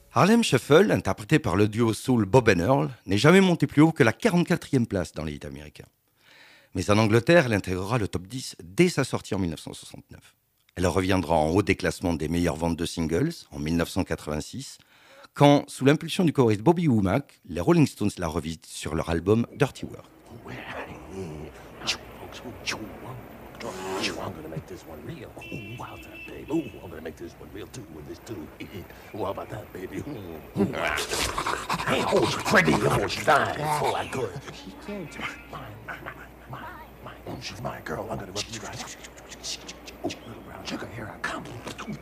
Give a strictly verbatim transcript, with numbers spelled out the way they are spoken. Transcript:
Harlem Shuffle, interprété par le duo soul Bob and Earl, n'est jamais monté plus haut que la quarante-quatrième place dans les hits américains. Mais en Angleterre, elle intégrera le top dix dès sa sortie en mille neuf cent soixante-neuf. Elle reviendra en haut des classements des meilleures ventes de singles en mille neuf cent quatre-vingt-six, quand, sous l'impulsion du choriste Bobby Womack, les Rolling Stones la revisitent sur leur album Dirty Work. I'm gonna make this one real. Ooh, how's that, baby? Ooh, I'm gonna make this one real too with this too. Ooh, how about that, baby? Ooh. Hey, oh, she's pretty. Oh, she's nice. Oh, I good. She's mine, mine, mine, mine, mine. Oh, she's my girl. I'm gonna rub you right. Oh, little brown sugar, here I come.